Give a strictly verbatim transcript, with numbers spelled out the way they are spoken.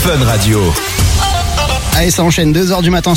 Fun Radio. Allez, ça enchaîne, deux heures du matin